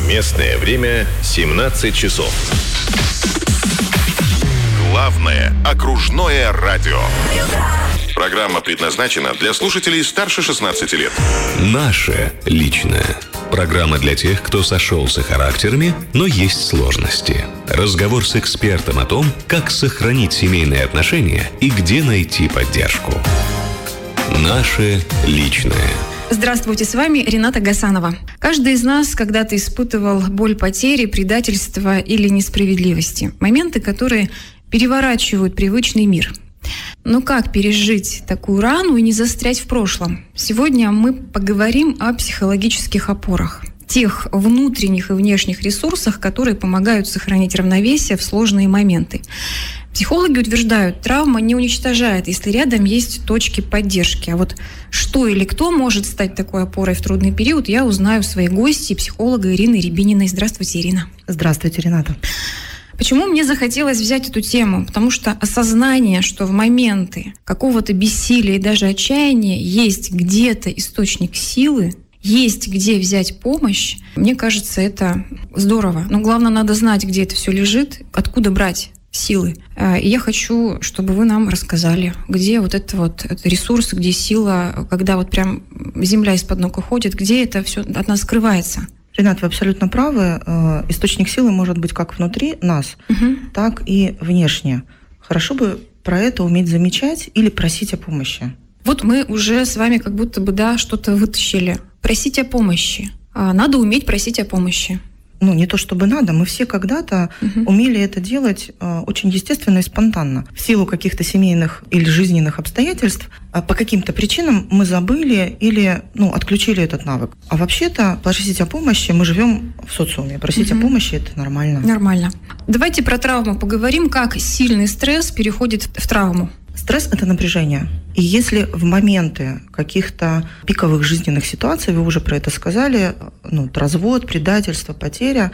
Местное время 17 часов. Главное окружное радио. Программа предназначена для слушателей старше 16 лет. Наше личное. Программа для тех, кто сошелся характерами, но есть сложности. Разговор с экспертом о том, как сохранить семейные отношения и где найти поддержку. Наше личное. Здравствуйте, с вами Рената Гасанова. Каждый из нас когда-то испытывал боль потери, предательства или несправедливости. Моменты, которые переворачивают привычный мир. Но как пережить такую рану и не застрять в прошлом? Сегодня мы поговорим о психологических опорах. Тех внутренних и внешних ресурсах, которые помогают сохранить равновесие в сложные моменты. Психологи утверждают, травма не уничтожает, если рядом есть точки поддержки. А вот что или кто может стать такой опорой в трудный период, я узнаю у своей гости, психолога Ирины Рябининой. Здравствуйте, Ирина. Здравствуйте, Рената. Почему мне захотелось взять эту тему? Потому что осознание, что в моменты какого-то бессилия и даже отчаяния есть где-то источник силы, есть где взять помощь, мне кажется, это здорово. Но главное, надо знать, где это все лежит, откуда брать силы. И я хочу, чтобы вы нам рассказали, где вот это ресурс, где сила, когда вот прям земля из-под ног уходит, где это все от нас скрывается. Ренат, вы абсолютно правы. Источник силы может быть как внутри нас, так и внешне. Хорошо бы про это уметь замечать или просить о помощи. Вот мы уже с вами как будто бы что-то вытащили. Просить о помощи. Надо уметь просить о помощи. Не то чтобы надо, мы все когда-то умели это делать очень естественно и спонтанно. В силу каких-то семейных или жизненных обстоятельств по каким-то причинам мы забыли или отключили этот навык. А вообще-то просить о помощи, мы живем в социуме, просить о помощи – это нормально. Нормально. Давайте про травму поговорим, как сильный стресс переходит в травму. Стресс – это напряжение. И если в моменты каких-то пиковых жизненных ситуаций, вы уже про это сказали, развод, предательство, потеря,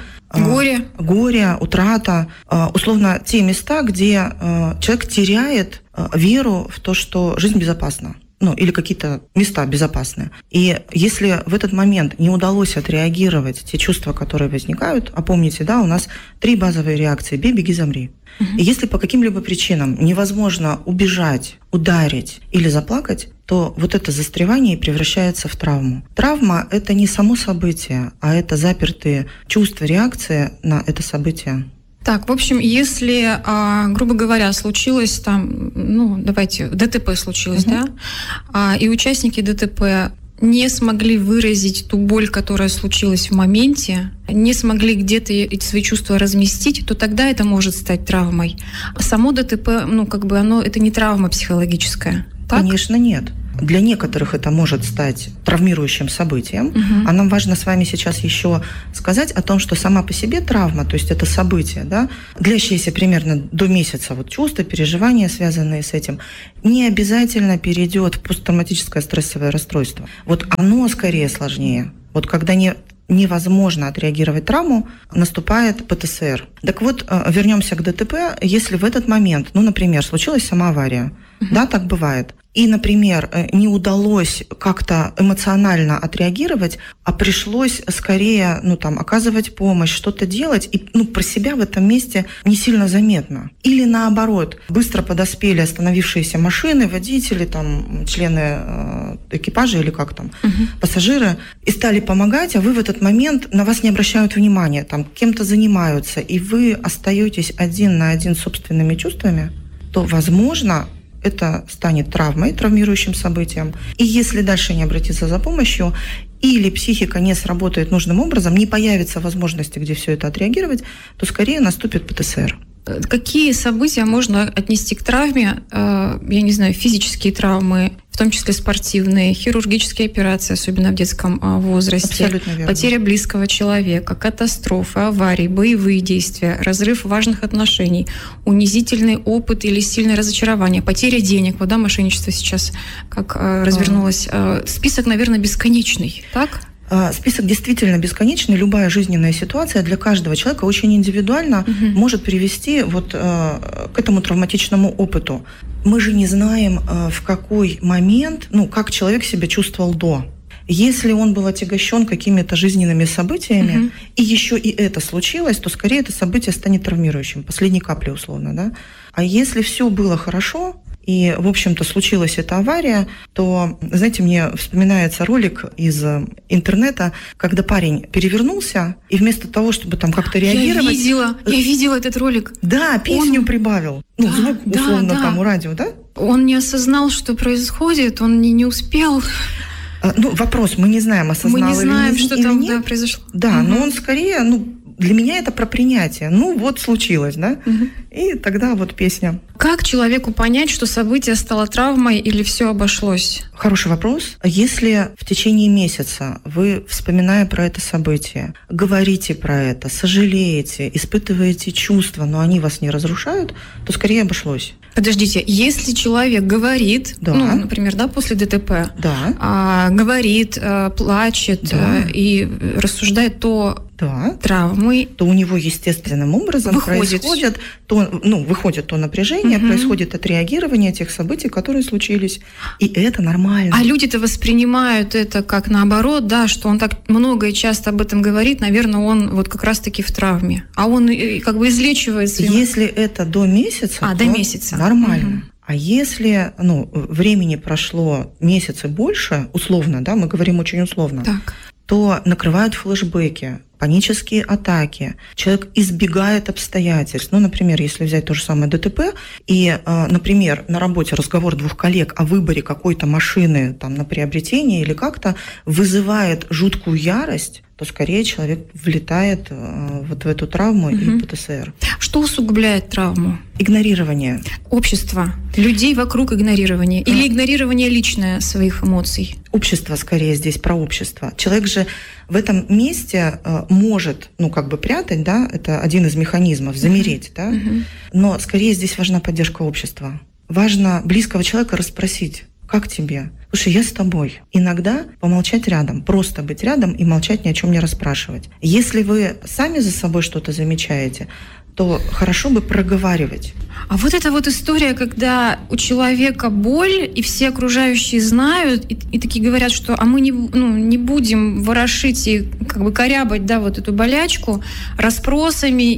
горе, утрата, условно те места, где человек теряет веру в то, что жизнь безопасна. Или какие-то места безопасные. И если в этот момент не удалось отреагировать те чувства, которые возникают, а помните, у нас 3 базовые реакции: бей, беги, замри. И если по каким-либо причинам невозможно убежать, ударить или заплакать, то вот это застревание превращается в травму. Травма – это не само событие, а это запертые чувства, реакции на это событие. Так, в общем, если, грубо говоря, случилось ДТП случилось, и участники ДТП не смогли выразить ту боль, которая случилась в моменте, не смогли где-то эти свои чувства разместить, то тогда это может стать травмой. Само ДТП, это не травма психологическая. Так? Конечно, нет. Для некоторых это может стать травмирующим событием. А нам важно с вами сейчас еще сказать о том, что сама по себе травма, то есть это событие, длящееся примерно до месяца, чувства, переживания, связанные с этим, не обязательно перейдет в посттравматическое стрессовое расстройство. Оно скорее сложнее. Когда невозможно отреагировать травму, наступает ПТСР. Так вот, вернемся к ДТП. Если в этот момент, например, случилась самоавария, так бывает, и, например, не удалось как-то эмоционально отреагировать, а пришлось скорее, оказывать помощь, что-то делать, и, про себя в этом месте не сильно заметно. Или наоборот, быстро подоспели остановившиеся машины, водители, члены экипажа или пассажиры, и стали помогать, а вы в этот момент, на вас не обращают внимания, кем-то занимаются, и вы остаетесь один на один с собственными чувствами, то, возможно, это станет травмой, травмирующим событием. И если дальше не обратиться за помощью, или психика не сработает нужным образом, не появится возможности, где все это отреагировать, то скорее наступит ПТСР. Какие события можно отнести к травме? Я не знаю, физические травмы, в том числе спортивные, хирургические операции, особенно в детском возрасте, абсолютно верно. Потеря близкого человека, катастрофы, аварии, боевые действия, разрыв важных отношений, унизительный опыт или сильное разочарование, потеря денег, мошенничество сейчас как развернулось. Список, наверное, бесконечный, так? Список действительно бесконечный. Любая жизненная ситуация для каждого человека очень индивидуально может привести к этому травматичному опыту. Мы же не знаем, в какой момент, как человек себя чувствовал до. Если он был отягощен какими-то жизненными событиями, и еще и это случилось, то скорее это событие станет травмирующим, последней каплей условно, да. А если все было хорошо, и, в общем-то, случилась эта авария, то, знаете, мне вспоминается ролик из интернета, когда парень перевернулся, и вместо того, чтобы там как-то реагировать... Я видела этот ролик. Да, песню прибавил. Ну, звук, условно, там у радио, да? Он не осознал, что происходит, он не успел... Ну, вопрос, мы не знаем, осознал мы не знаем, или что там произошло. Да, но он скорее, для меня это про принятие. Ну, вот случилось, да? И тогда вот песня. Как человеку понять, что событие стало травмой или все обошлось? Хороший вопрос. Если в течение месяца вы, вспоминая про это событие, говорите про это, сожалеете, испытываете чувства, но они вас не разрушают, то скорее обошлось. Подождите, если человек говорит, например, после ДТП, говорит, плачет и рассуждает, то травмы, то у него естественным образом выходит то напряжение, происходит отреагирование тех событий, которые случились, и это нормально. А люди-то воспринимают это как наоборот, да, что он так много и часто об этом говорит, наверное, он вот как раз-таки в травме, а он как бы излечивается. Если это до месяца, до месяца, нормально. А если времени прошло месяц и больше, условно, да, мы говорим очень условно, то накрывают флешбеки, панические атаки, человек избегает обстоятельств. Ну, например, если взять то же самое ДТП, и, например, на работе разговор двух коллег о выборе какой-то машины там, на приобретение или как-то вызывает жуткую ярость, то скорее человек влетает вот в эту травму или ПТСР. Что усугубляет травму? Игнорирование. Общество. Людей вокруг игнорирование. Или игнорирование личное своих эмоций. Общество скорее здесь про общество. Человек же в этом месте может, прятать, да, это один из механизмов, замереть, да, но скорее здесь важна поддержка общества. Важно близкого человека расспросить, как тебе? Слушай, я с тобой. Иногда помолчать рядом, просто быть рядом и молчать, ни о чем не расспрашивать. Если вы сами за собой что-то замечаете, то хорошо бы проговаривать. А вот эта вот история, когда у человека боль, и все окружающие знают, и такие говорят, что мы не будем ворошить и корябать, да, вот эту болячку расспросами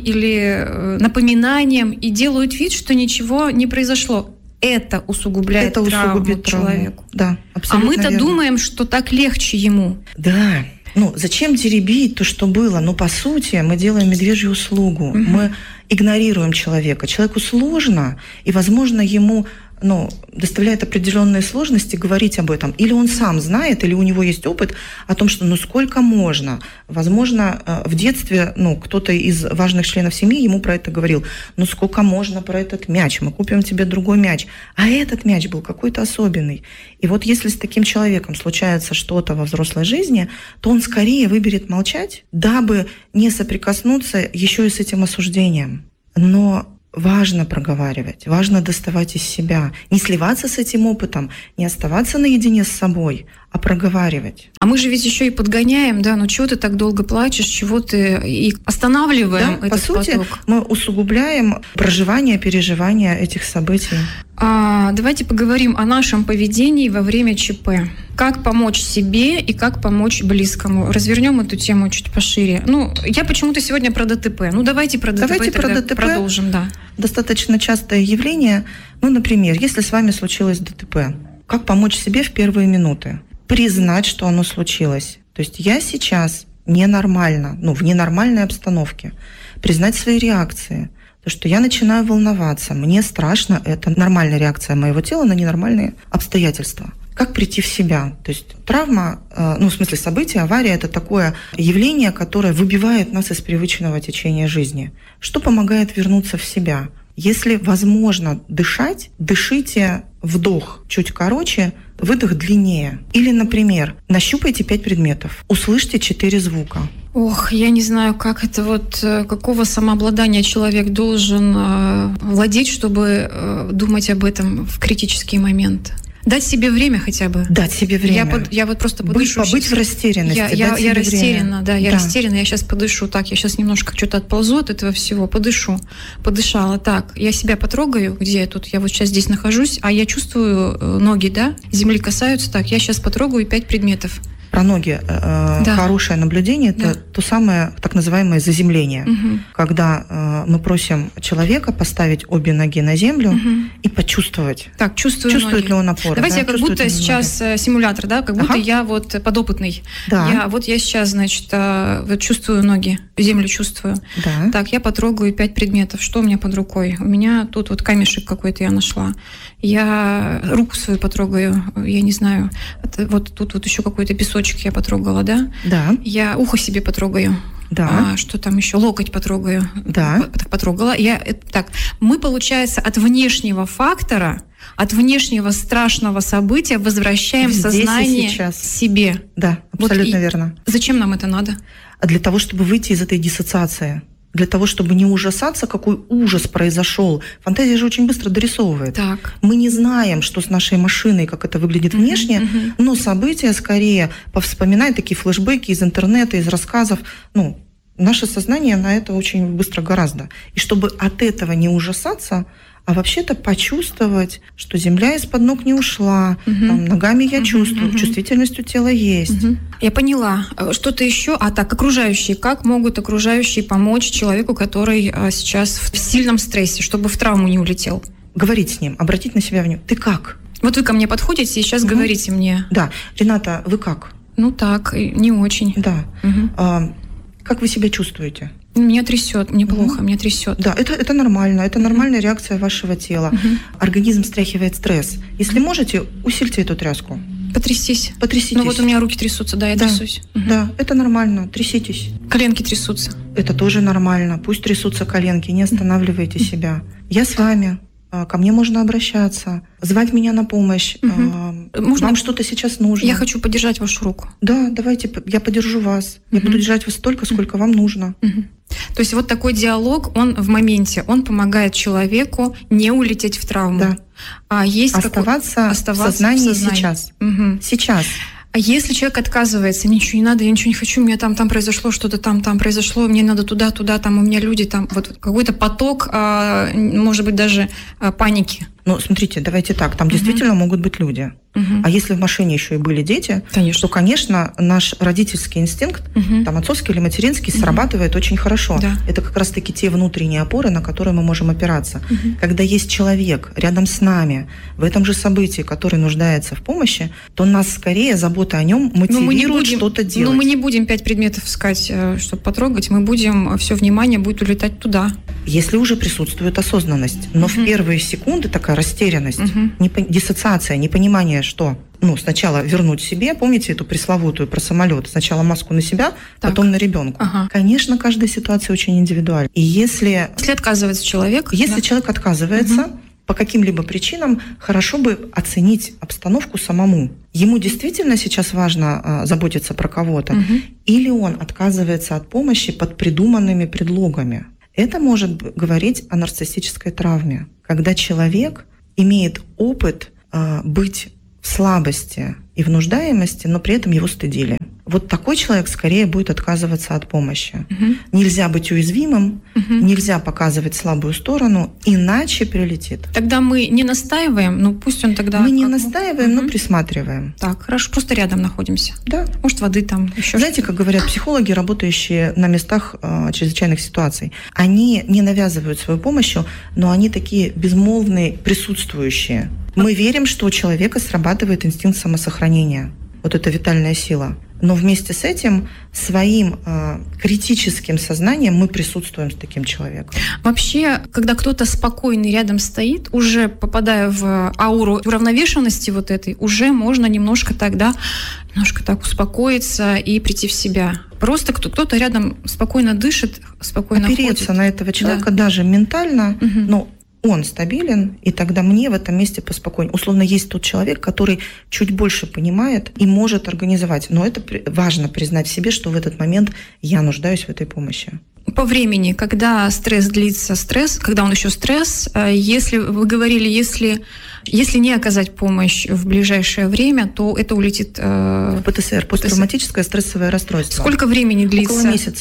или напоминанием, и делают вид, что ничего не произошло. Это усугубляет травму человеку. Да, абсолютно. А мы-то думаем, что так легче ему. Да. Зачем теребить то, что было? По сути, мы делаем медвежью услугу. Мы игнорируем человека. Человеку сложно, и, возможно, ему доставляет определенные сложности говорить об этом. Или он сам знает, или у него есть опыт о том, что сколько можно. Возможно, в детстве кто-то из важных членов семьи ему про это говорил. Сколько можно про этот мяч? Мы купим тебе другой мяч. А этот мяч был какой-то особенный. И вот если с таким человеком случается что-то во взрослой жизни, то он скорее выберет молчать, дабы не соприкоснуться еще и с этим осуждением. Но важно проговаривать, важно доставать из себя, не сливаться с этим опытом, не оставаться наедине с собой, а проговаривать. А мы же ведь еще и подгоняем, да, чего ты так долго плачешь, чего ты, и останавливаем этот поток. По сути, мы усугубляем проживание, переживание этих событий. Давайте поговорим о нашем поведении во время ЧП. Как помочь себе и как помочь близкому. Развернем эту тему чуть пошире. Я почему-то сегодня про ДТП. Давайте про ДТП продолжим, да. Достаточно частое явление. Например, если с вами случилось ДТП, как помочь себе в первые минуты? Признать, что оно случилось. То есть я сейчас ненормально, в ненормальной обстановке. Признать свои реакции. То, что я начинаю волноваться, мне страшно, это нормальная реакция моего тела на ненормальные обстоятельства. Как прийти в себя? То есть травма, в смысле событие, авария – это такое явление, которое выбивает нас из привычного течения жизни. Что помогает вернуться в себя? Если возможно дышать, дышите вдох чуть короче, выдох длиннее. Или, например, нащупайте 5 предметов, услышьте 4 звука. Я не знаю, как это какого самообладания человек должен владеть, чтобы думать об этом в критический момент. Дать себе время хотя бы. Дать себе время. Я просто подышу. Побыть в растерянности. Я растеряна, да, я растеряна. Я сейчас подышу. Так, я сейчас немножко что-то отползу от этого всего. Подышу. Подышала. Так, я себя потрогаю. Где я тут? Я вот сейчас здесь нахожусь, а я чувствую ноги, да? Земли касаются. Так, я сейчас потрогаю 5 предметов. Про ноги хорошее наблюдение – это то самое так называемое заземление, когда мы просим человека поставить обе ноги на землю и почувствовать, так, чувствует ноги. ли он опору. Давайте я как будто сейчас симулятор, да, как будто я вот подопытный. Да. Я сейчас, значит, вот чувствую ноги, землю чувствую. Да. Так, я потрогаю 5 предметов. Что у меня под рукой? У меня тут вот камешек какой-то я нашла. Я руку свою потрогаю, я не знаю, вот тут вот еще какой-то песочек я потрогала, да? Да. Я ухо себе потрогаю. Да. Что там еще? Локоть потрогаю. Да. Потрогала. Так, мы, получается, от внешнего фактора, от внешнего страшного события возвращаем сознание себе. Да, абсолютно верно. Зачем нам это надо? Для того, чтобы выйти из этой диссоциации. Для того, чтобы не ужасаться, какой ужас произошел. Фантазия же очень быстро дорисовывает. Так. Мы не знаем, что с нашей машиной, как это выглядит внешне, но события скорее повспоминают такие флешбеки из интернета, из рассказов. Наше сознание на это очень быстро гораздо. И чтобы от этого не ужасаться, а вообще-то почувствовать, что земля из-под ног не ушла, там, ногами я чувствую, чувствительность у тела есть. Я поняла. Что-то еще? Так, окружающие. Как могут окружающие помочь человеку, который сейчас в сильном стрессе, чтобы в травму не улетел? Говорить с ним, обратить на себя внимание. Ты как? Вот вы ко мне подходите и сейчас говорите мне. Да. Рената, вы как? Так, не очень. Да. Как вы себя чувствуете? Меня трясет, мне плохо, меня трясет. Да, это нормально, это нормальная реакция вашего тела. Организм стряхивает стресс. Если можете, усильте эту тряску. Потрясись. Потряситесь. Вот у меня руки трясутся, да, я трясусь. Да, это нормально, тряситесь. Коленки трясутся. Это тоже нормально, пусть трясутся коленки, не останавливайте себя. Я с вами. Ко мне можно обращаться, звать меня на помощь. Вам что-то сейчас нужно. Я хочу подержать вашу руку. Да, давайте, я подержу вас. Я буду держать вас столько, сколько вам нужно. То есть вот такой диалог, он в моменте, он помогает человеку не улететь в травму. Да. Оставаться в сознании сейчас. Сейчас. А если человек отказывается, мне ничего не надо, я ничего не хочу, у меня там произошло что-то, там произошло, мне надо туда, там у меня люди, там вот какой-то поток, может быть, даже паники. Смотрите, давайте так, там действительно могут быть люди. А если в машине еще и были дети, то, конечно, наш родительский инстинкт, там отцовский или материнский, срабатывает очень хорошо. Да. Это как раз-таки те внутренние опоры, на которые мы можем опираться. Когда есть человек рядом с нами, в этом же событии, который нуждается в помощи, то нас скорее забота о нем мотивирует что-то делать. Но мы не будем 5 предметов искать, чтобы потрогать, мы будем, все внимание будет улетать туда. Если уже присутствует осознанность. Но в первые секунды такая растерянность, диссоциация, непонимание, что сначала вернуть себе, помните эту пресловутую про самолет, сначала маску на себя, потом на ребенка. Конечно, каждая ситуация очень индивидуальна. И если отказывается человек, человек отказывается по каким-либо причинам, хорошо бы оценить обстановку самому. Ему действительно сейчас важно заботиться про кого-то, или он отказывается от помощи под придуманными предлогами. Это может говорить о нарциссической травме, когда человек имеет опыт быть в слабости и в нуждаемости, но при этом его стыдили. Вот такой человек скорее будет отказываться от помощи. Нельзя быть уязвимым, нельзя показывать слабую сторону, иначе прилетит. Тогда мы не настаиваем, пусть он тогда... Мы не настаиваем, но присматриваем. Так, хорошо, просто рядом находимся. Да. Может, воды там еще. Знаете, как говорят психологи, работающие на местах чрезвычайных ситуаций, они не навязывают свою помощь, но они такие безмолвные, присутствующие. Мы верим, что у человека срабатывает инстинкт самосохранения. Вот эта витальная сила. Но вместе с этим своим критическим сознанием мы присутствуем с таким человеком. Вообще, когда кто-то спокойный рядом стоит, уже попадая в ауру уравновешенности вот этой, уже можно немножко так успокоиться и прийти в себя. Просто кто-то рядом спокойно дышит, спокойно ходит. Опереться на этого человека даже ментально, но он стабилен, и тогда мне в этом месте поспокойнее. Условно, есть тот человек, который чуть больше понимает и может организовать. Но это важно признать в себе, что в этот момент я нуждаюсь в этой помощи. По времени, когда стресс длится, когда он еще стресс, если вы говорили, если не оказать помощь в ближайшее время, то это улетит... ПТСР, посттравматическое стрессовое расстройство. Сколько времени длится? Около месяца.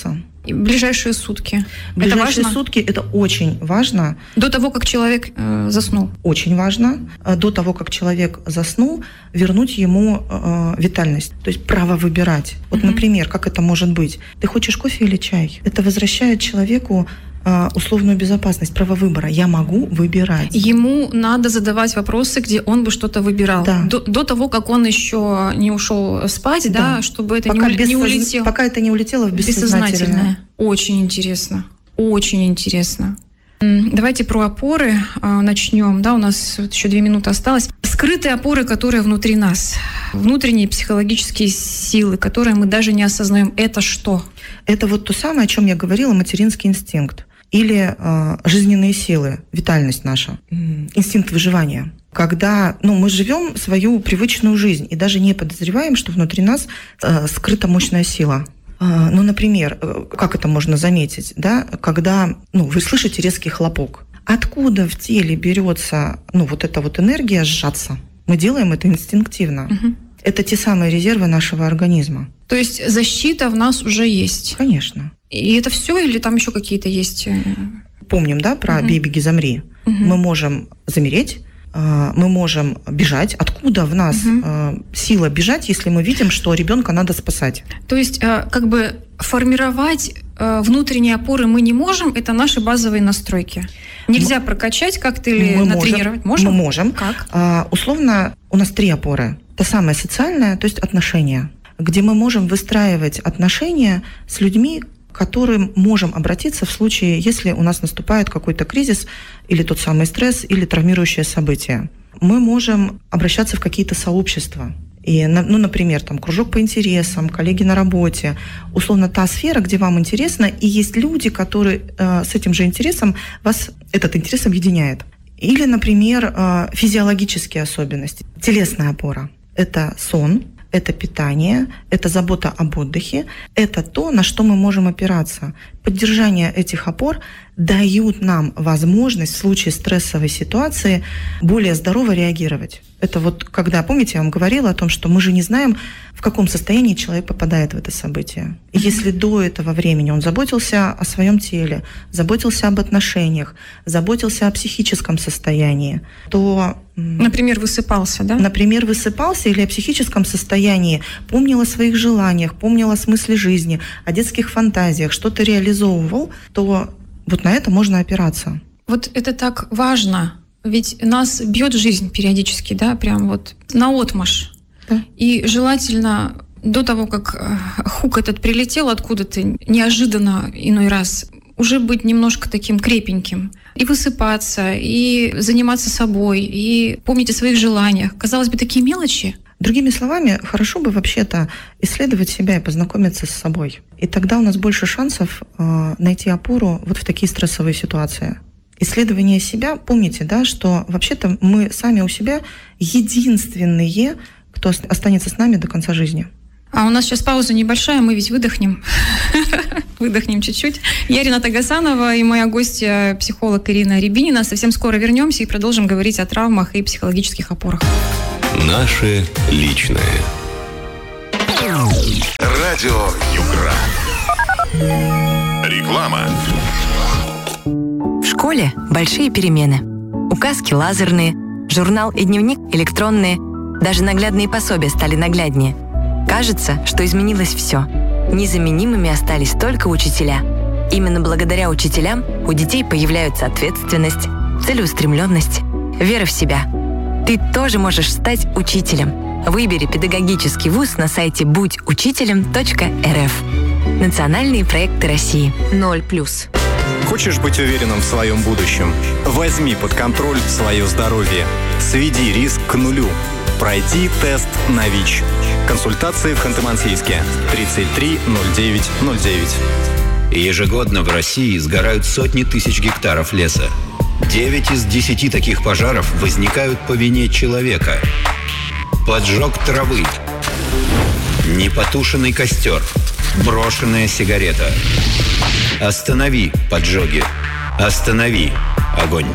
Ближайшие сутки. Ближайшие это важно? сутки – это очень важно. До того, как человек заснул? Очень важно. До того, как человек заснул, вернуть ему витальность, то есть право выбирать. Вот, например, как это может быть? Ты хочешь кофе или чай? Это возвращает человеку условную безопасность, право выбора. Я могу выбирать. Ему надо задавать вопросы, где он бы что-то выбирал. Да. До того, как он еще не ушел спать, да, чтобы это не улетело. Пока это не улетело в бессознательное. Очень интересно. Очень интересно. Давайте про опоры начнем. Да, у нас еще 2 минуты осталось. Скрытые опоры, которые внутри нас. Внутренние психологические силы, которые мы даже не осознаем. Это что? Это вот то самое, о чем я говорила, материнский инстинкт. Или жизненные силы, витальность наша, инстинкт выживания. Когда мы живем свою привычную жизнь и даже не подозреваем, что внутри нас скрыта мощная сила. Например, как это можно заметить, да? Когда вы слышите резкий хлопок. Откуда в теле берется вот эта вот энергия сжаться? Мы делаем это инстинктивно. Это те самые резервы нашего организма. То есть защита в нас уже есть? Конечно. И это все или там еще какие-то есть? Помним, да, про «бей, беги, замри». Мы можем замереть, мы можем бежать. Откуда в нас сила бежать, если мы видим, что ребенка надо спасать? То есть как бы формировать внутренние опоры мы не можем, это наши базовые настройки. Нельзя прокачать как-то или натренировать? Можем? Мы можем. Как? Условно, у нас 3 опоры. Та самая социальная, то есть отношения, где мы можем выстраивать отношения с людьми, к которым можем обратиться в случае, если у нас наступает какой-то кризис или тот самый стресс, или травмирующее событие. Мы можем обращаться в какие-то сообщества. И, например, там, кружок по интересам, коллеги на работе, условно та сфера, где вам интересно, и есть люди, которые с этим же интересом вас этот интерес объединяет. Или, например, физиологические особенности, телесная опора. Это сон, это питание, это забота об отдыхе, это то, на что мы можем опираться. Поддержание этих опор дают нам возможность в случае стрессовой ситуации более здорово реагировать. Это вот когда, помните, я вам говорила о том, что мы же не знаем, в каком состоянии человек попадает в это событие. И если до этого времени он заботился о своем теле, заботился об отношениях, заботился о психическом состоянии, то... Например, высыпался, да? Например, высыпался или о психическом состоянии, помнил о своих желаниях, помнил о смысле жизни, о детских фантазиях, что-то реализовывал, то вот на это можно опираться. Вот это так важно, ведь нас бьет жизнь периодически, да, прям вот наотмашь. Да. И желательно до того, как хук этот прилетел откуда-то неожиданно иной раз, уже быть немножко таким крепеньким. И высыпаться, и заниматься собой, и помнить о своих желаниях. Казалось бы, такие мелочи. Другими словами, хорошо бы вообще-то исследовать себя и познакомиться с собой. И тогда у нас больше шансов найти опору вот в такие стрессовые ситуации. Исследование себя, помните, да, что вообще-то мы сами у себя единственные, кто останется с нами до конца жизни. А у нас сейчас пауза небольшая, мы ведь выдохнем. Выдохнем чуть-чуть. Я Рената Гасанова и моя гостья, психолог Ирина Рябинина. Совсем скоро вернемся и продолжим говорить о травмах и психологических опорах. Наше личное. Радио Югра. Реклама. В школе большие перемены. Указки лазерные, журнал и дневник электронные. Даже наглядные пособия стали нагляднее. Кажется, что изменилось все. Незаменимыми остались только учителя. Именно благодаря учителям у детей появляются ответственность, целеустремленность, вера в себя. Ты тоже можешь стать учителем. Выбери педагогический вуз на сайте будьучителем.рф. Национальные проекты России. 0+. Хочешь быть уверенным в своем будущем? Возьми под контроль свое здоровье. Сведи риск к нулю. Пройди тест на ВИЧ. Консультации в Ханты-Мансийске. 33 09 09. Ежегодно в России сгорают сотни тысяч гектаров леса. 9 из 10 таких пожаров возникают по вине человека. Поджог травы, непотушенный костер, брошенная сигарета. Останови поджоги. Останови огонь.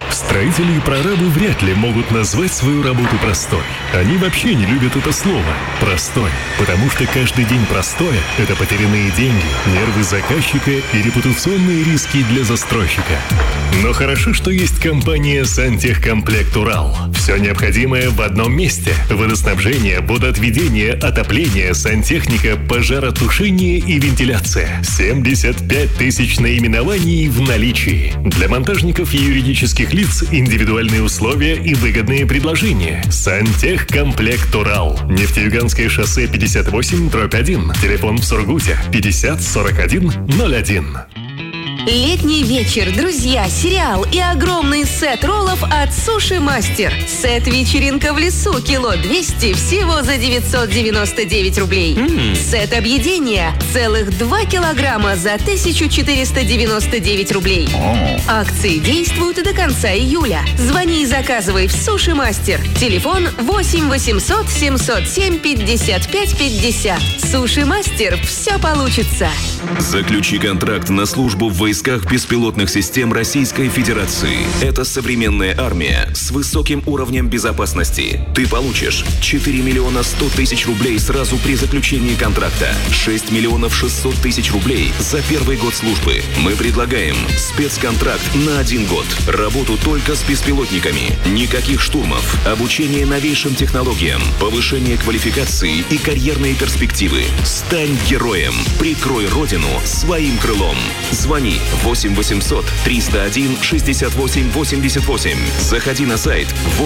Строители и прорабы вряд ли могут назвать свою работу простой. Они вообще не любят это слово «простой», потому что каждый день простое – это потерянные деньги, нервы заказчика и репутационные риски для застройщика. Но хорошо, что есть компания «Сантехкомплект Урал». Все необходимое в одном месте – водоснабжение, водоотведение, отопление, сантехника, пожаротушение и вентиляция. 75 тысяч наименований в наличии. Для монтажников и юридических лиц индивидуальные условия и выгодные предложения. Сантехкомплект Урал. Нефтеюганское шоссе 58/1. Телефон в Сургуте 50 41 01. Летний вечер, друзья, сериал и огромный сет роллов от Суши Мастер. Сет «Вечеринка в лесу» кило 200 всего за 999 рублей. Сет объедения целых 2 килограмма за 1499 рублей. Акции действуют до конца июля. Звони и заказывай в Суши Мастер. Телефон 8 800 707 55 50. Суши Мастер. Все получится. Заключи контракт на службу в войсках беспилотных систем Российской Федерации. Это современная армия с высоким уровнем безопасности. Ты получишь 4 миллиона 100 тысяч рублей сразу при заключении контракта, 6 миллионов 600 тысяч рублей за первый год службы. Мы предлагаем спецконтракт на 1 год. Работу только с беспилотниками. Никаких штурмов. Обучение новейшим технологиям. Повышение квалификации и карьерные перспективы. Стань героем. Прикрой Родину своим крылом. Звони 8 800 301 68 88. Заходи на сайт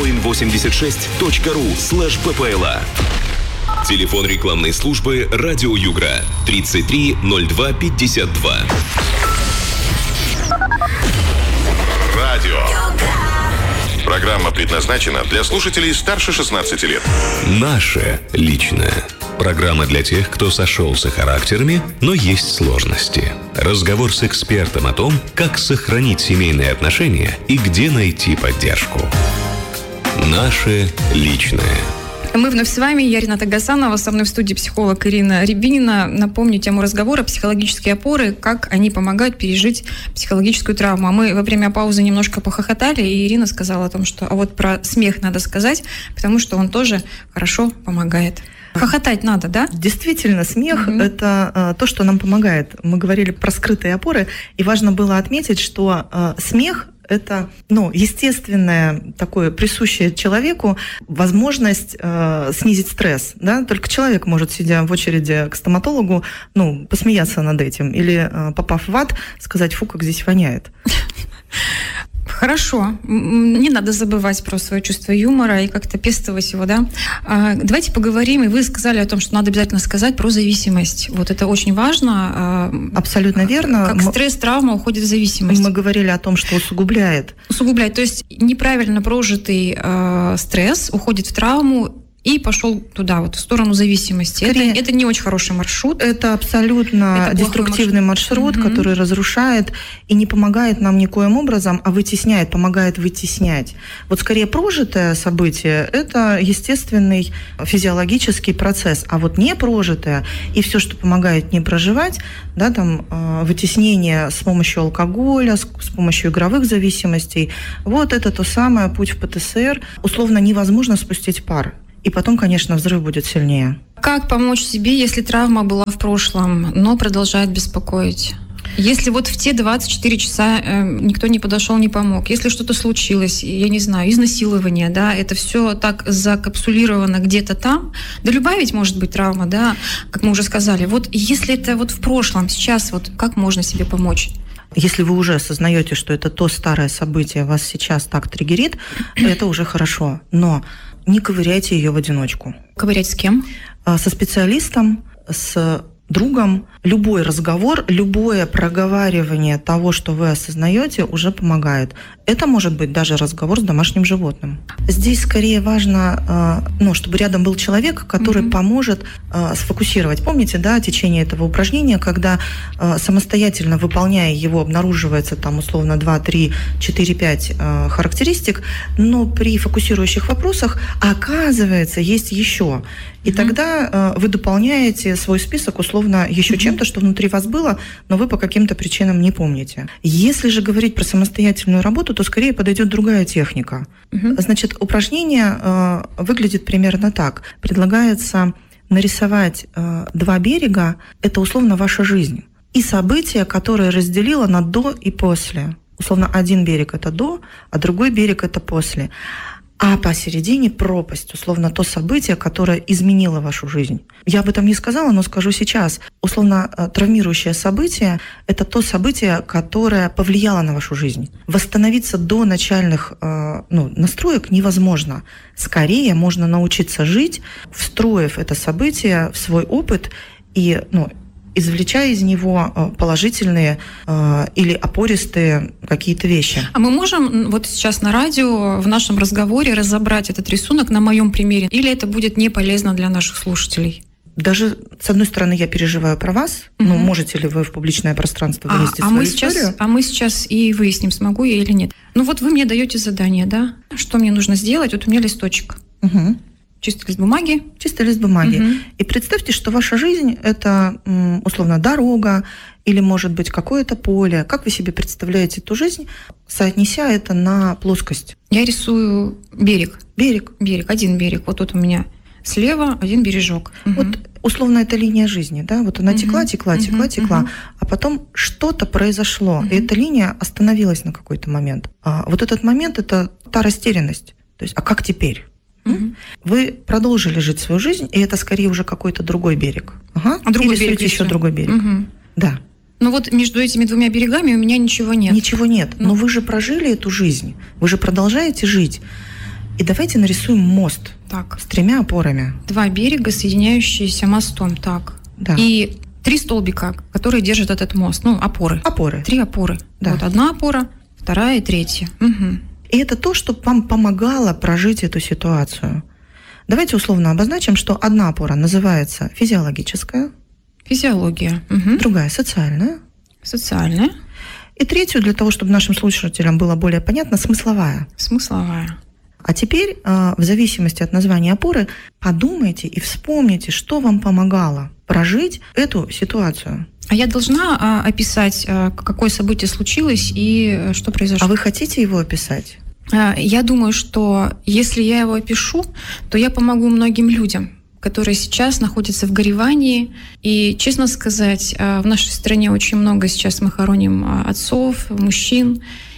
voin86.ru/ppla. Телефон рекламной службы «Радио Югра» 33 02 52. Радио. Программа предназначена для слушателей старше 16 лет. Наше личное. Программа для тех, кто сошелся характерами, но есть сложности. Разговор с экспертом о том, как сохранить семейные отношения и где найти поддержку. Наше личное. Мы вновь с вами. Я Рената Гасанова. Со мной в студии психолог Ирина Рябинина. Напомню тему разговора: психологические опоры, как они помогают пережить психологическую травму. А мы во время паузы немножко похохотали, и Ирина сказала о том, что а вот про смех надо сказать, потому что он тоже хорошо помогает. Хохотать надо, да? Действительно, смех – это то, что нам помогает. Мы говорили про скрытые опоры, и важно было отметить, что смех – это, естественное, такое присущее человеку возможность снизить стресс. Да? Только человек может, сидя в очереди к стоматологу, посмеяться над этим. Или, попав в ад, сказать: фу, как здесь воняет. Хорошо. Не надо забывать про свое чувство юмора и как-то пестовать его, да? Давайте поговорим, и вы сказали о том, что надо обязательно сказать про зависимость. Вот это очень важно. Абсолютно верно. Как стресс, травма уходит в зависимость. Мы говорили о том, что усугубляет. Усугубляет. То есть неправильно прожитый стресс уходит в травму и пошел туда, в сторону зависимости. Это не очень хороший маршрут. Это абсолютно деструктивный маршрут, который разрушает и не помогает нам никоим образом, а вытесняет, помогает вытеснять. Вот скорее прожитое событие – это естественный физиологический процесс, а вот не прожитое и все, что помогает не проживать, да, вытеснение с помощью алкоголя, с помощью игровых зависимостей, вот это то самое, путь в ПТСР. Условно невозможно спустить пар. И потом, конечно, взрыв будет сильнее. Как помочь себе, если травма была в прошлом, но продолжает беспокоить? Если вот в те 24 часа никто не подошел, не помог, если что-то случилось, я не знаю, изнасилование, да, это все так закапсулировано где-то там, да любая ведь может быть травма, да, как мы уже сказали. Вот если это вот в прошлом, сейчас вот как можно себе помочь? Если вы уже осознаете, что это то старое событие вас сейчас так триггерит, это уже хорошо. Но не ковыряйте ее в одиночку. Ковырять с кем? Со специалистом, с другом. Любой разговор, любое проговаривание того, что вы осознаете, уже помогает. Это может быть даже разговор с домашним животным. Здесь скорее важно, чтобы рядом был человек, который поможет сфокусировать. Помните, да, течение этого упражнения, когда самостоятельно выполняя его, обнаруживается там условно 2, 3, 4, 5 характеристик, но при фокусирующих вопросах, оказывается, есть еще. И тогда вы дополняете свой список условно еще чем-то, что внутри вас было, но вы по каким-то причинам не помните. Если же говорить про самостоятельную работу, то скорее подойдет другая техника. Значит, упражнение выглядит примерно так. Предлагается нарисовать 2 берега, это условно ваша жизнь, и события, которые разделило на до и после. Условно, один берег – это до, а другой берег – это после. А посередине пропасть, условно, то событие, которое изменило вашу жизнь. Я об этом не сказала, но скажу сейчас. Условно, травмирующее событие – это то событие, которое повлияло на вашу жизнь. Восстановиться до начальных настроек невозможно. Скорее можно научиться жить, встроив это событие в свой опыт и извлечая из него положительные или опористые какие-то вещи. А мы можем вот сейчас на радио в нашем разговоре разобрать этот рисунок на моем примере? Или это будет не полезно для наших слушателей? Даже, с одной стороны, я переживаю про вас, но можете ли вы в публичное пространство вынести свою историю? Мы сейчас и выясним, смогу я или нет. Вот вы мне даете задание, да? Что мне нужно сделать? Вот у меня листочек. Чистый лист бумаги. Чистый лист бумаги. И представьте, что ваша жизнь – это, условно, дорога или, может быть, какое-то поле. Как вы себе представляете эту жизнь, соотнеся это на плоскость? Я рисую берег. Берег. Один берег. Вот тут у меня слева один бережок. Вот, условно, это линия жизни, да? Вот она текла, а потом что-то произошло, и эта линия остановилась на какой-то момент. Вот этот момент – это та растерянность. То есть, а как теперь? Вы продолжили жить свою жизнь, и это скорее уже какой-то другой берег. Другой берег еще другой берег. Да. Но вот между этими 2 берегами у меня ничего нет. Ничего нет. Но вы же прожили эту жизнь. Вы же продолжаете жить. И давайте нарисуем мост с 3 опорами. 2 берега, соединяющиеся мостом. Так. Да. И 3 столбика, которые держат этот мост. Опоры. 3 опоры. Да. Вот 1 опора, 2 и 3. И это то, что вам помогало прожить эту ситуацию. Давайте условно обозначим, что 1 опора называется физиологическая. Физиология. Другая социальная. Социальная. И 3, для того, чтобы нашим слушателям было более понятно, смысловая. Смысловая. А теперь, в зависимости от названия опоры, подумайте и вспомните, что вам помогало прожить эту ситуацию. А я должна описать, какое событие случилось и что произошло? А вы хотите его описать? Я думаю, что если я его опишу, то я помогу многим людям, которые сейчас находятся в горевании. И, честно сказать, в нашей стране очень много сейчас мы хороним отцов, мужчин.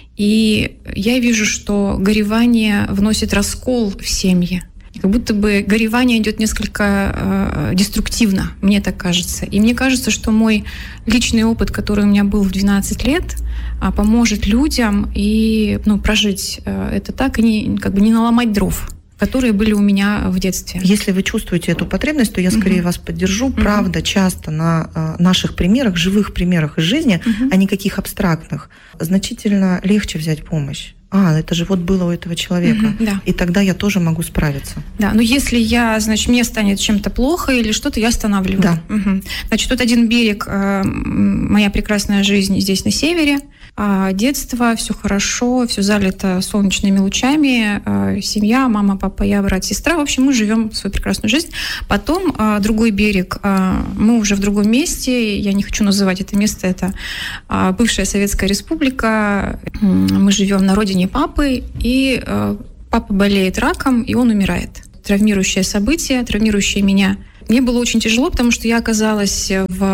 И я вижу, что горевание вносит раскол в семьи. Как будто бы горевание идет несколько деструктивно, мне так кажется. И мне кажется, что мой личный опыт, который у меня был в 12 лет, поможет людям и прожить это так, и не наломать дров, которые были у меня в детстве. Если вы чувствуете эту потребность, то я скорее вас поддержу. Правда, часто на наших примерах, живых примерах из жизни, а не каких абстрактных, значительно легче взять помощь. Это же вот было у этого человека. Да. И тогда я тоже могу справиться. Да, но если мне станет чем-то плохо или что-то, я останавливаю. Да. Значит, тут 1 берег, моя прекрасная жизнь здесь на севере, детство, все хорошо, все залито солнечными лучами, семья, мама, папа, я, брат, сестра. В общем, мы живем свою прекрасную жизнь. Потом другой берег, мы уже в другом месте, я не хочу называть это место, это бывшая Советская Республика. Мы живем на родине папы, и папа болеет раком, и он умирает. Травмирующее событие, травмирующее меня. Мне было очень тяжело, потому что я оказалась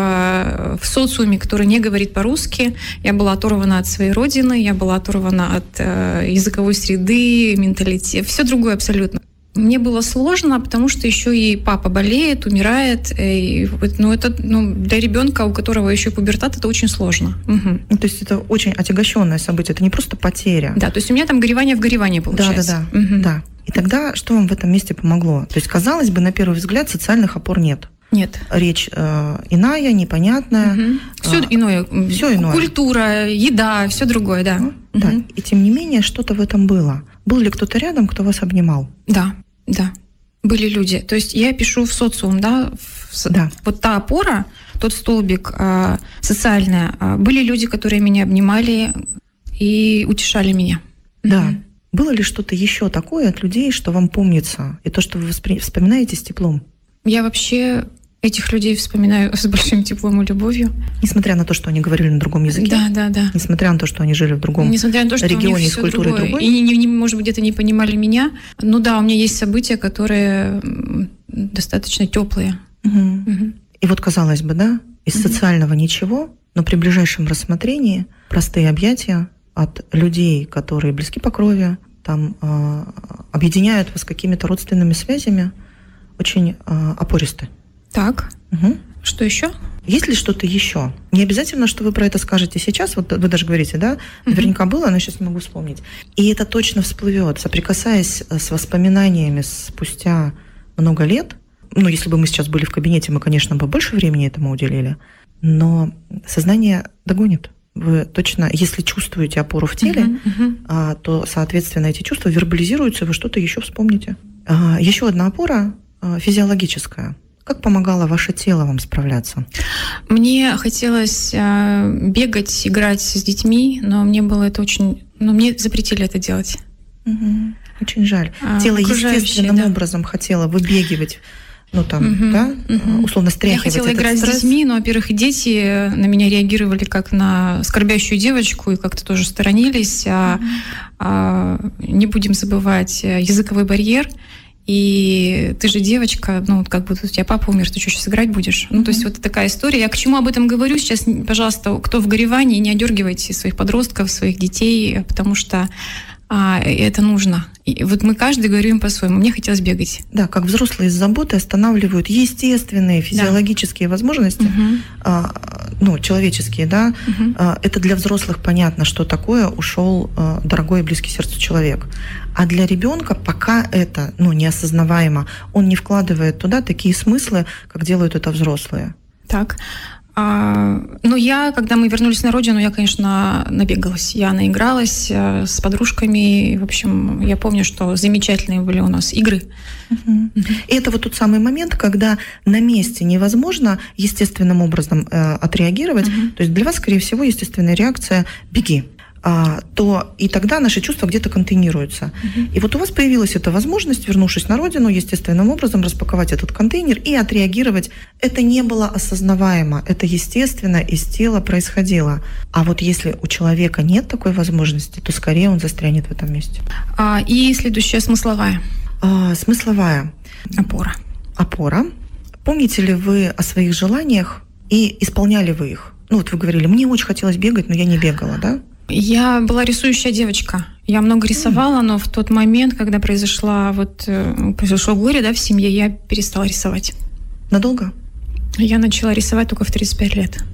в социуме, который не говорит по-русски. Я была оторвана от своей родины, я была оторвана от языковой среды, менталитета, все другое абсолютно. Мне было сложно, потому что еще и папа болеет, умирает. Это для ребенка, у которого еще пубертат, это очень сложно. То есть это очень отягощенное событие, это не просто потеря. Да, то есть у меня там горевание в горевании получается. Да. И тогда что вам в этом месте помогло? То есть, казалось бы, на первый взгляд социальных опор нет. Нет. Речь иная, непонятная. Все иное. Культура, еда, все другое, да. Да. И тем не менее, что-то в этом было. Был ли кто-то рядом, кто вас обнимал? Да. Были люди. То есть я пишу в социум, да. Вот та опора, тот столбик социальная. Были люди, которые меня обнимали и утешали меня. Да. Было ли что-то еще такое от людей, что вам помнится, и то, что вы вспоминаете с теплом? Я вообще этих людей вспоминаю с большим теплом и любовью. Несмотря на то, что они говорили на другом языке. Да. Несмотря на то, что они жили в другом Несмотря на то, что регионе с культурой другой. И, может быть, где-то не понимали меня. Ну да, у меня есть события, которые достаточно теплые. И вот, казалось бы, да, из социального ничего, но при ближайшем рассмотрении простые объятия от людей, которые близки по крови, там объединяют вас какими-то родственными связями, очень опористы. Так. Что еще? Есть ли что-то еще? Не обязательно, что вы про это скажете сейчас. Вот вы даже говорите, да? Наверняка было, но сейчас не могу вспомнить. И это точно всплывет, соприкасаясь с воспоминаниями спустя много лет. Ну, если бы мы сейчас были в кабинете, мы, конечно, бы больше времени этому уделили. Но сознание догонит. Вы точно, если чувствуете опору в теле, то, соответственно, эти чувства вербализируются, вы что-то еще вспомните. Еще одна опора физиологическая. Как помогало ваше тело вам справляться? Мне хотелось бегать, играть с детьми, но мне было это очень... мне запретили это делать. Очень жаль. Тело естественным образом хотело выбегивать, условно стряхивать. Я хотела играть с детьми, но, во-первых, и дети на меня реагировали как на скорбящую девочку и как-то тоже сторонились. Не будем забывать языковой барьер. И ты же девочка, как будто у тебя папа умер, ты что, сейчас играть будешь? То есть вот такая история. Я к чему об этом говорю сейчас? Пожалуйста, кто в горевании, не одергивайте своих подростков, своих детей, потому что это нужно. И вот мы каждый говорим по-своему. Мне хотелось бегать. Да, как взрослые из заботы останавливают естественные физиологические возможности, человеческие, да. Это для взрослых понятно, что такое ушел дорогой и близкий сердцу человек. А для ребенка пока это неосознаваемо. Он не вкладывает туда такие смыслы, как делают это взрослые. Так. Когда мы вернулись на родину, я, конечно, набегалась. Я наигралась с подружками. В общем, я помню, что замечательные были у нас игры. И это вот тот самый момент, когда на месте невозможно естественным образом отреагировать. То есть для вас, скорее всего, естественная реакция «беги». То и тогда наши чувства где-то контейнируются. И вот у вас появилась эта возможность, вернувшись на родину, естественным образом распаковать этот контейнер и отреагировать. Это не было осознаваемо, это естественно из тела происходило. А вот если у человека нет такой возможности, то скорее он застрянет в этом месте. И следующая смысловая. Смысловая. Опора. Помните ли вы о своих желаниях и исполняли вы их? Вот вы говорили, мне очень хотелось бегать, но я не бегала, да? Я была рисующая девочка. Я много рисовала, но в тот момент, когда произошло горе, в семье, я перестала рисовать. Надолго? Я начала рисовать только в 35 лет.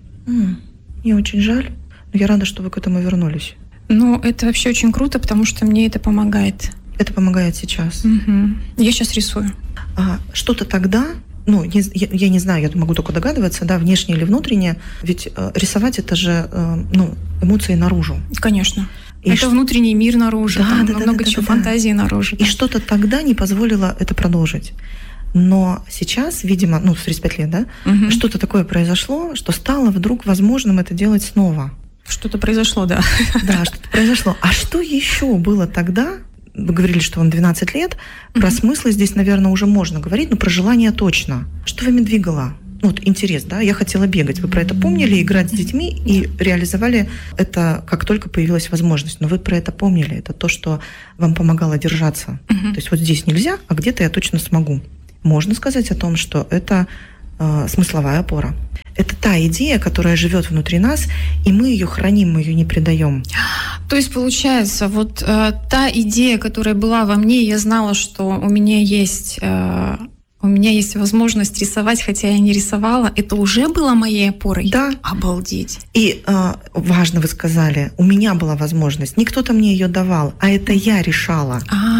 Мне очень жаль, но я рада, что вы к этому вернулись. Это вообще очень круто, потому что мне это помогает. Это помогает сейчас? Я сейчас рисую. Что-то тогда... я не знаю, я могу только догадываться, да, внешнее или внутреннее, ведь рисовать это же, эмоции наружу. Конечно. Это внутренний мир наружу, много чего, фантазии наружу. И что-то тогда не позволило это продолжить. Но сейчас, видимо, в 35 лет, да, что-то такое произошло, что стало вдруг возможным это делать снова. Что-то произошло, да. Да, что-то произошло. А что еще было тогда? Вы говорили, что вам 12 лет. Про смыслы здесь, наверное, уже можно говорить, но про желание точно. Что вами двигало? Интерес, да? Я хотела бегать. Вы про это помнили, играть с детьми и реализовали это, как только появилась возможность. Но вы про это помнили. Это то, что вам помогало держаться. То есть вот здесь нельзя, а где-то я точно смогу. Можно сказать о том, что это смысловая опора. Это та идея, которая живет внутри нас, и мы ее храним, мы ее не предаем. То есть, получается, вот та идея, которая была во мне, я знала, что у меня есть возможность рисовать, хотя я не рисовала, это уже было моей опорой? Да. Обалдеть. И важно, вы сказали, у меня была возможность, не кто-то мне ее давал, а это я решала.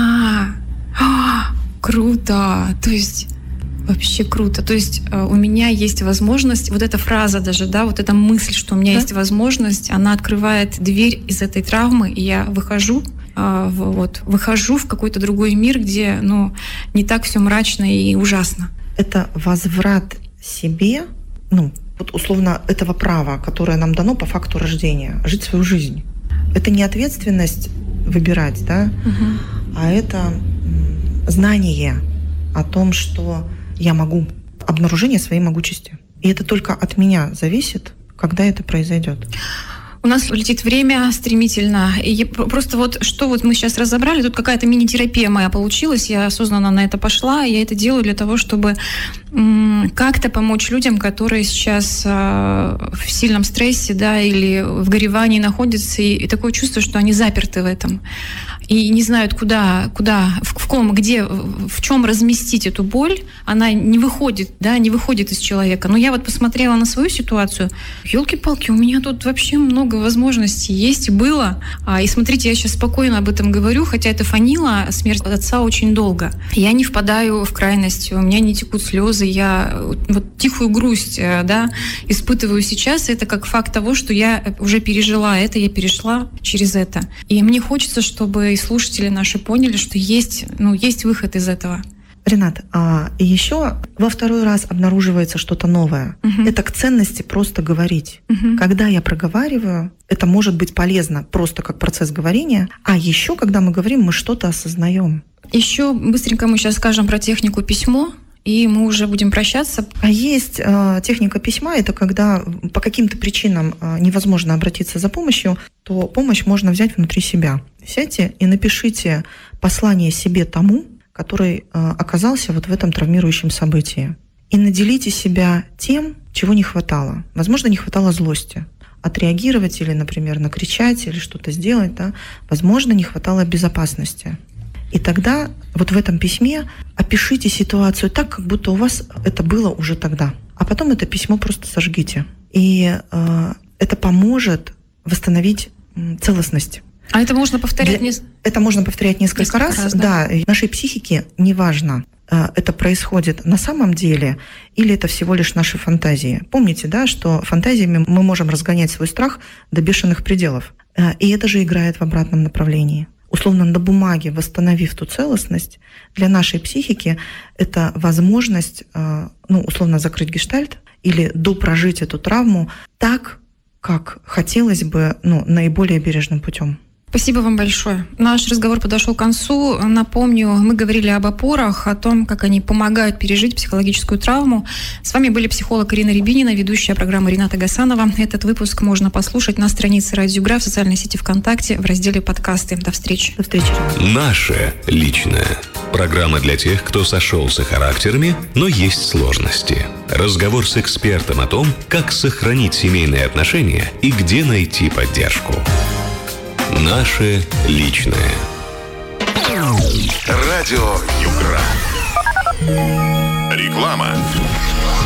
Круто. То есть... Вообще круто. То есть у меня есть возможность, вот эта фраза даже, да, вот эта мысль, что у меня есть возможность, она открывает дверь из этой травмы, и я выхожу в какой-то другой мир, где, не так все мрачно и ужасно. Это возврат себе, условно, этого права, которое нам дано по факту рождения, жить свою жизнь. Это не ответственность выбирать, да, а это знание о том, что я могу. Обнаружение своей могучести. И это только от меня зависит, когда это произойдет. У нас летит время стремительно. И просто вот что вот мы сейчас разобрали, тут какая-то мини-терапия моя получилась, я осознанно на это пошла, и я это делаю для того, чтобы как-то помочь людям, которые сейчас в сильном стрессе, да, или в горевании находятся, и такое чувство, что они заперты в этом. И не знают, куда, в ком, где, в чем разместить эту боль, она не выходит, да, не выходит из человека. Но я вот посмотрела на свою ситуацию, елки-палки, у меня тут вообще много возможностей есть, было. И смотрите, я сейчас спокойно об этом говорю, хотя это фанила смерть отца очень долго. Я не впадаю в крайность, у меня не текут слезы, я вот тихую грусть, да, испытываю сейчас. Это как факт того, что я уже пережила это, я перешла через это. И мне хочется, чтобы и слушатели наши поняли, что есть выход из этого. Ренат, и еще во второй раз обнаруживается что-то новое. Это к ценности просто говорить. Когда я проговариваю, это может быть полезно просто как процесс говорения, а еще, когда мы говорим, мы что-то осознаем. Еще быстренько мы сейчас скажем про технику письмо, и мы уже будем прощаться. А есть техника письма, это когда по каким-то причинам невозможно обратиться за помощью, то помощь можно взять внутри себя. Сядьте и напишите послание себе тому, который оказался вот в этом травмирующем событии. И наделите себя тем, чего не хватало. Возможно, не хватало злости. Отреагировать или, например, накричать или что-то сделать. Да? Возможно, не хватало безопасности. И тогда вот в этом письме опишите ситуацию так, как будто у вас это было уже тогда. А потом это письмо просто сожгите. И это поможет восстановить целостность. А это можно повторять? Это можно повторять несколько раз. Да, в нашей психике неважно, это происходит на самом деле или это всего лишь наши фантазии. Помните, да, что фантазиями мы можем разгонять свой страх до бешеных пределов. И это же играет в обратном направлении. Условно, на бумаге, восстановив ту целостность, для нашей психики это возможность, условно, закрыть гештальт или допрожить эту травму так, как хотелось бы, наиболее бережным путем. Спасибо вам большое. Наш разговор подошел к концу. Напомню, мы говорили об опорах, о том, как они помогают пережить психологическую травму. С вами были психолог Ирина Рябинина, ведущая программы Рената Гасанова. Этот выпуск можно послушать на странице Радио Гра в социальной сети ВКонтакте в разделе «Подкасты». До встречи. До встречи. Наше личное. Программа для тех, кто сошелся характерами, но есть сложности. Разговор с экспертом о том, как сохранить семейные отношения и где найти поддержку. Наше личное. Радио Югра. Реклама.